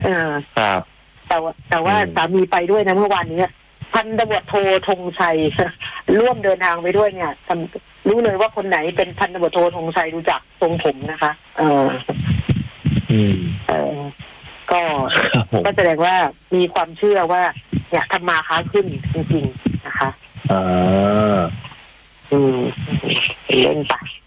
ครับแต่ว่าสามีไปด้วยนะเมื่อวานนี้พันตำรวจโทธงชัยร่วมเดินทางไปด้วยเนี่ยรู้เลยว่าคนไหนเป็นพันตำรวจโทธงชัยดูจากทรงผมนะคะก็แสดงว่ามีความเชื่อว่าเนี่ยทำมาค้าขึ้นจริงๆนะคะเล่นไป